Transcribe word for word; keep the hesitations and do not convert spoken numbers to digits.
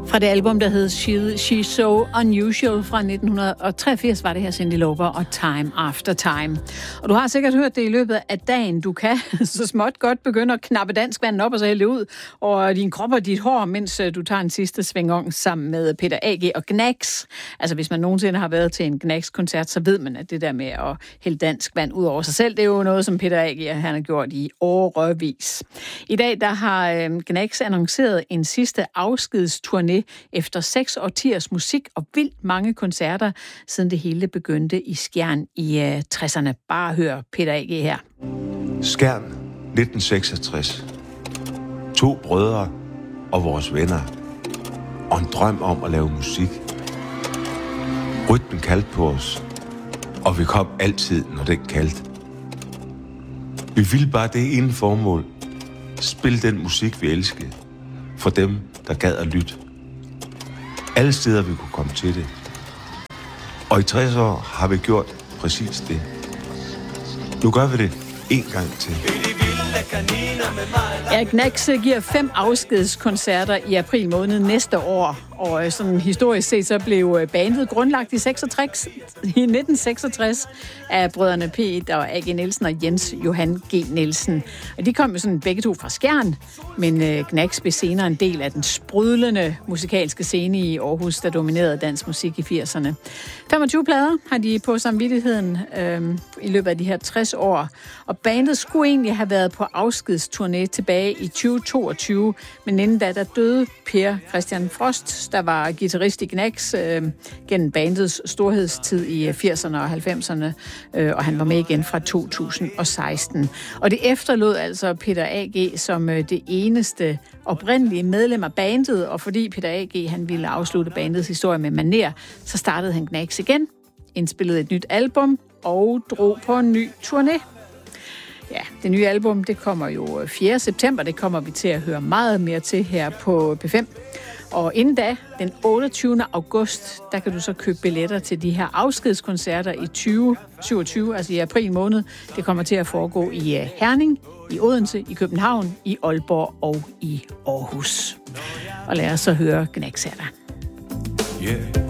Fra det album, der hed She, She's So Unusual fra nitten treogfirs, var det her Cyndi Lauper og Time After Time. Og du har sikkert hørt det i løbet af dagen. Du kan så småt godt begynde at knappe dansk vand op og så hælde det ud over din krop og dit hår, mens du tager en sidste svingong sammen med Peter A G og Gnags. Altså hvis man nogensinde har været til en Gnags-koncert, så ved man, at det der med at hælde dansk vand ud over sig selv, det er jo noget, som Peter A G han har gjort i årevis. I dag der har øh, Gnags annonceret en sidste afskedsturné efter seks årtiers musik og vildt mange koncerter, siden det hele begyndte i Skjern i uh, tresserne. Bare hør Peter A G her. Skjern, nitten seksogtres. To brødre og vores venner. Og en drøm om at lave musik. Rytmen kaldte på os, og vi kom altid, når den kaldte. Vi ville bare det ene formål. Spille den musik, vi elskede. For dem, der gad at lytte. Alle steder, vi kunne komme til det. Og i tres år har vi gjort præcis det. Nu gør vi det en gang til. Ja, Gnags giver fem afskedskoncerter i april måned næste år. Og sådan historisk set, så blev bandet grundlagt i, seksogtres, i nitten seksogtres af brødrene Peter og A G Nielsen og Jens Johan G. Nielsen. Og de kom jo sådan begge to fra Skjern, men Gnags blev senere en del af den sprudlende musikalske scene i Aarhus, der dominerede dansk musik i firserne. femogtyve plader har de på samvittigheden øh, i løbet af de her tres år. Og bandet skulle egentlig have været på afskedsturné tilbage i tyve toogtyve, men inden da, der døde Per Christian Frost, der var guitarist i Gnags øh, gennem bandets storhedstid i firserne og halvfemserne, øh, og han var med igen fra to tusind og seksten. Og det efterlod altså Peter A G som øh, det eneste oprindelige medlem af bandet, og fordi Peter A G han ville afslutte bandets historie med maner, så startede han Gnags igen, indspillede et nyt album og drog på en ny turné. Ja, det nye album, det kommer jo fjerde september, det kommer vi til at høre meget mere til her på P fem. Og inden da, den otteogtyvende august, der kan du så købe billetter til de her afskedskoncerter i tyve syvogtyve, altså i april måned. Det kommer til at foregå i Herning, i Odense, i København, i Aalborg og i Aarhus. Og lad os så høre Gnags her. Yeah.